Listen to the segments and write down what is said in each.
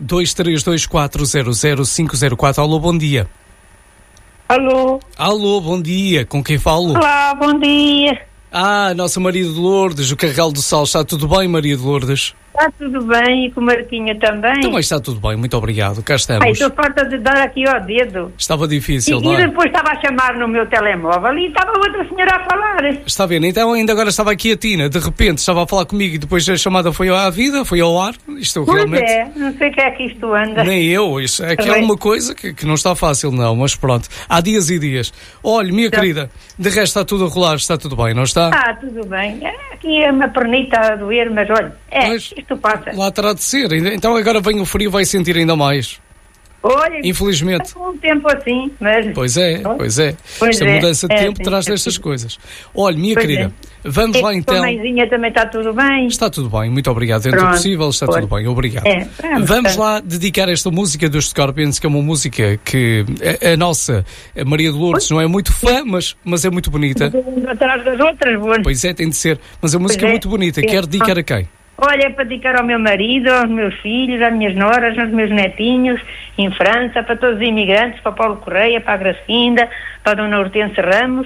982400504. Alô, bom dia. Alô, bom dia. Com quem falo? Olá, bom dia. Nossa Maria de Lourdes, o Carregal do Sal. Está tudo bem, Maria de Lourdes? Está tudo bem, e com o Marquinho também? Também está tudo bem, muito obrigado. Cá estamos. Estou farta de dar aqui ao dedo. Estava difícil, não é? E depois estava a chamar no meu telemóvel e estava outra senhora a falar. Está bem, então ainda agora estava aqui a Tina, de repente estava a falar comigo e depois a chamada foi à vida, foi ao ar. Isto Pois realmente... é, não sei o que é que isto anda. Nem eu, isto é que é uma coisa que não está fácil não, mas pronto, há dias e dias. Olha, minha querida, de resto está tudo a rolar, está tudo bem, não está? Tudo bem. Aqui é uma pernita a doer, mas olha, isto passa. Lá terá de ser, então agora vem o frio, vai sentir ainda mais. Olha, infelizmente. Está um tempo assim, mas... Pois é. Esta mudança de tempo traz destas coisas. Olha, minha querida, vamos lá então. A mãezinha também está tudo bem? Está tudo bem, muito obrigado. Dentro do possível, está tudo bem, obrigado. Vamos lá dedicar esta música dos Scorpions, que é uma música que a nossa Maria de Lourdes não é muito fã, mas é muito bonita. Atrás das outras, boas. Pois é, tem de ser. Mas a música é muito bonita. Quer dedicar a quem? Olha, é para dedicar ao meu marido, aos meus filhos, às minhas noras, aos meus netinhos, em França, para todos os imigrantes, para Paulo Correia, para a Gracinda, para a Dona Hortência Ramos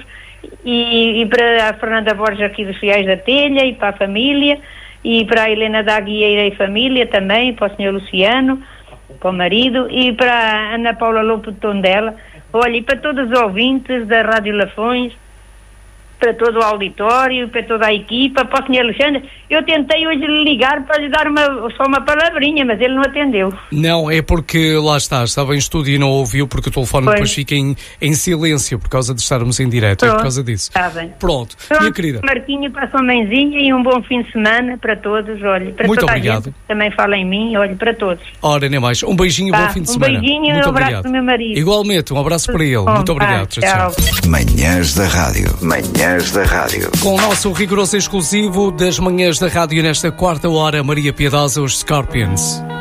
e para a Fernanda Borges aqui dos Fiéis da Telha e para a família e para a Helena da Aguieira e família também, para o Sr. Luciano, para o marido e para a Ana Paula Lopo de Tondela. Olha, e para todos os ouvintes da Rádio Lafões, para todo o auditório, para toda a equipa, para o Sr. Alexandre. Eu tentei hoje lhe ligar para lhe dar só uma palavrinha, mas ele não atendeu. Não, é porque lá estava em estúdio e não ouviu, porque o telefone depois fica em silêncio por causa de estarmos em direto. Pronto, é por causa disso. Está bem. Pronto, minha querida. Marquinho, para a sua mãezinha e um bom fim de semana para todos, olha. Para muito toda obrigado. A gente também fala em mim, olha, para todos. Ora, nem mais. Um beijinho, bom fim de semana. Um beijinho e um abraço do meu marido. Igualmente, um abraço para ele. Muito obrigado. Tchau. Manhãs da Rádio. Com o nosso rigoroso exclusivo das Manhãs da Rádio nesta quarta hora, Maria Piedosa, os Scorpions.